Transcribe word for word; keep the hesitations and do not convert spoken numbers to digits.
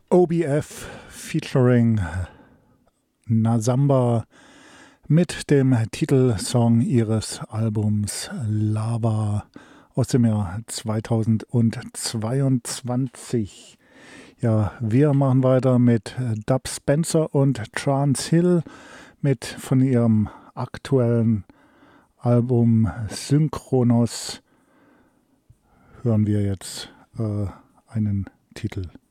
O B F featuring Nazamba mit dem Titelsong ihres Albums Lava aus dem Jahr zweitausendzweiundzwanzig. Ja, wir machen weiter mit Dub Spencer und Trance Hill mit von ihrem aktuellen Album Synchronos hören wir jetzt äh, einen Titel.